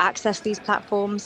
access these platforms.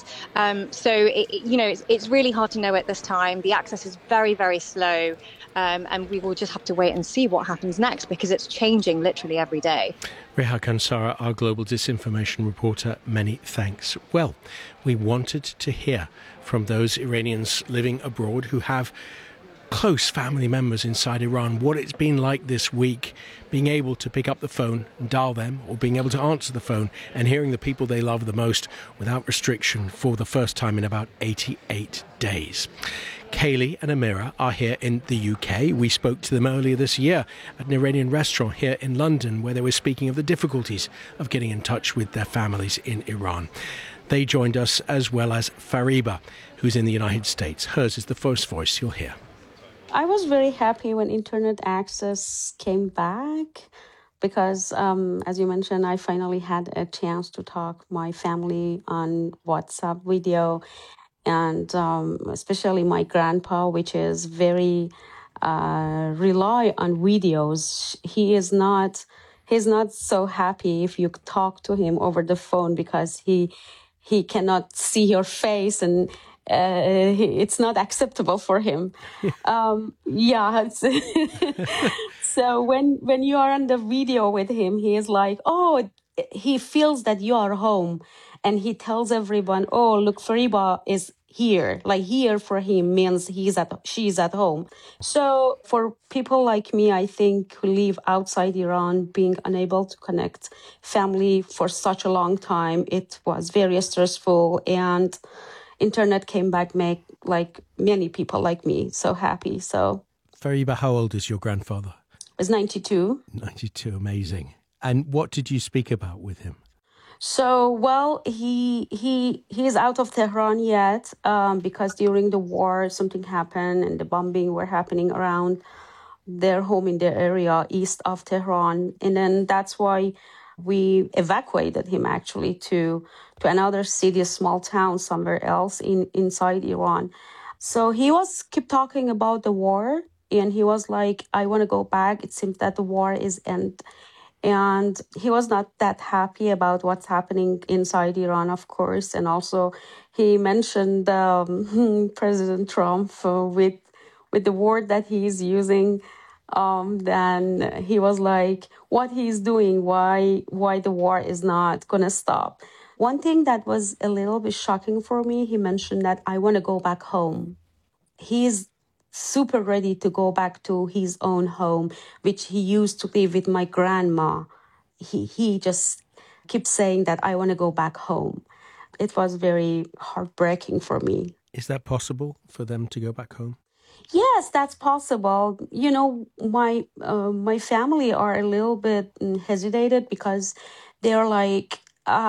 It's really hard to know at this time. The access is very, very slow, and we will just have to wait and see what happens next because it's changing literally every day. Reha Kansara, our global disinformation reporter, many thanks. Well, we wanted to hear from those Iranians living abroad who have close family members inside Iran, what it's been like this week, being able to pick up the phone and dial them, or being able to answer the phone and hearing the people they love the most without restriction for the first time in about 88 days. Kaylee and Amira are here in the UK. We spoke to them earlier this year at an Iranian restaurant here in London where they were speaking of the difficulties of getting in touch with their families in Iran. They joined us, as well as Fariba, who's in the United States. Hers is the first voice you'll hear. I was very happy when internet access came back because, as you mentioned, I finally had a chance to talk my family on WhatsApp video, and especially my grandpa, which is very rely on videos. He's not so happy if you talk to him over the phone because he cannot see your face and it's not acceptable for him. So when you are on the video with him, he is like, oh, he feels that you are home, and he tells everyone, oh, look, Fariba is here. Like here for him means she's at home. So for people like me, I think who live outside Iran, being unable to connect family for such a long time, it was very stressful, and internet came back, make like many people like me so happy. So Fariba, how old is your grandfather? He's 92. 92, amazing. And what did you speak about with him? So, well, he's out of Tehran yet because during the war something happened and the bombing were happening around their home in the area east of Tehran. And then that's why we evacuated him actually to another city, a small town somewhere else inside Iran. So he kept talking about the war, and he was like, I want to go back. It seems that the war is end. And he was not that happy about what's happening inside Iran, of course. And also he mentioned President Trump with the word that he's using. Then he was like, what he's doing, why the war is not going to stop. One thing that was a little bit shocking for me, he mentioned that I want to go back home. He's super ready to go back to his own home, which he used to live with my grandma. He just keeps saying that I want to go back home. It was very heartbreaking for me. Is that possible for them to go back home? Yes, that's possible. You know, my family are a little bit hesitated because they're like,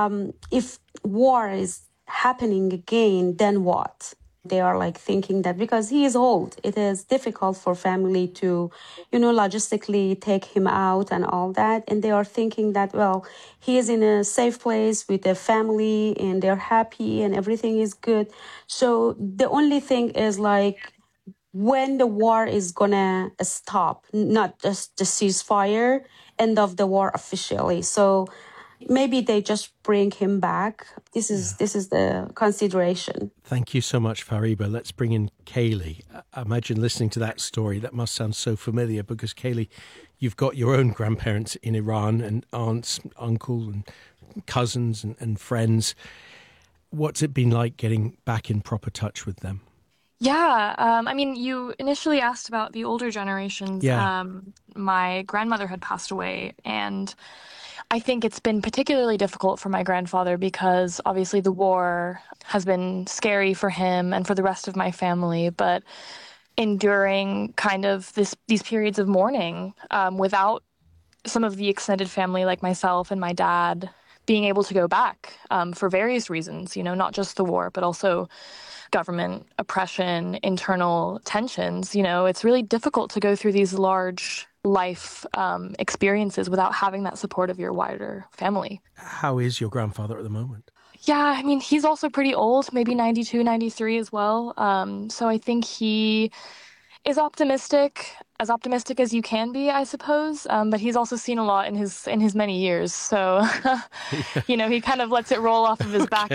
if war is happening again, then what? They are like thinking that because he is old, it is difficult for family to, logistically take him out and all that. And they are thinking that, well, he is in a safe place with a family and they're happy and everything is good. So the only thing is like, when the war is gonna stop, not just the ceasefire, end of the war officially. So maybe they just bring him back. This is the consideration. Thank you so much, Fariba. Let's bring in Kaylee. Imagine listening to that story. That must sound so familiar because, Kaylee, you've got your own grandparents in Iran and aunts, uncle and cousins and friends. What's it been like getting back in proper touch with them? Yeah, you initially asked about the older generations. Yeah. My grandmother had passed away, and I think it's been particularly difficult for my grandfather because obviously the war has been scary for him and for the rest of my family, but enduring kind of these periods of mourning without some of the extended family like myself and my dad being able to go back for various reasons, not just the war, but also government oppression, internal tensions. It's really difficult to go through these large life experiences without having that support of your wider family. How is your grandfather at the moment? Yeah, he's also pretty old, maybe 92, 93 as well. So I think he is optimistic as you can be, I suppose. But he's also seen a lot in his many years. So, he kind of lets it roll off of his back